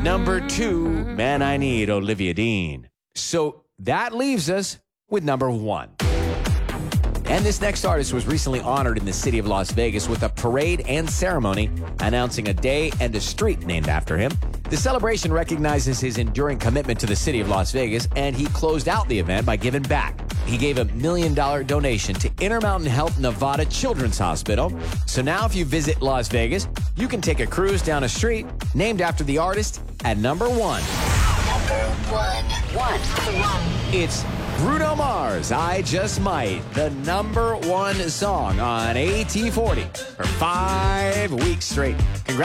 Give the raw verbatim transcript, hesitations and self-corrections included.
number two, Man I Need, Olivia Dean. So that leaves us with number one. And this next artist was recently honored in the city of Las Vegas with a parade and ceremony announcing a day and a street named after him. The celebration recognizes his enduring commitment to the city of Las Vegas, and he closed out the event by giving back. He gave a million dollar donation to Intermountain Health Nevada Children's Hospital. So now if you visit Las Vegas, you can take a cruise down a street named after the artist at number one. Number one. One. One. It's Bruno Mars, I Just Might, the number one song on A T forty for five weeks straight. Congratulations.